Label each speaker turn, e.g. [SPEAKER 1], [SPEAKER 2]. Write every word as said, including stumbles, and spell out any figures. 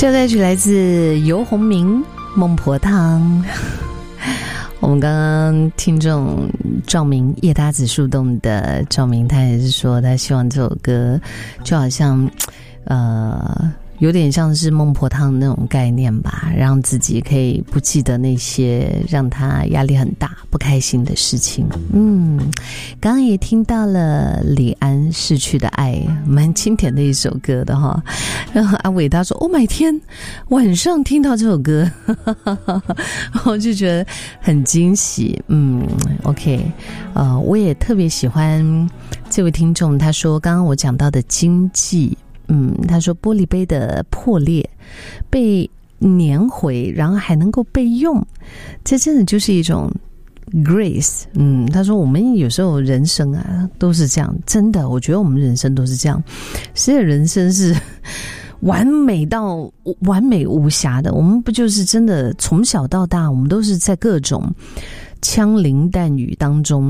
[SPEAKER 1] 这歌曲来自游鸿明《孟婆汤》。我们刚刚听众赵明夜搭子树洞的赵明，他也是说他希望这首歌就好像呃有点像是孟婆汤那种概念吧，让自己可以不记得那些让他压力很大不开心的事情。嗯，刚刚也听到了李安逝去的爱，蛮经典的一首歌的哈。然后阿伟他说 Oh my 天，晚上听到这首歌我就觉得很惊喜。嗯 OK 呃，我也特别喜欢这位听众，他说刚刚我讲到的经济，嗯，他说玻璃杯的破裂被粘回，然后还能够备用，这真的就是一种 grace。 嗯，他说我们有时候人生啊都是这样，真的，我觉得我们人生都是这样，谁的人生是完美到完美无瑕的？我们不就是真的从小到大，我们都是在各种枪林弹雨当中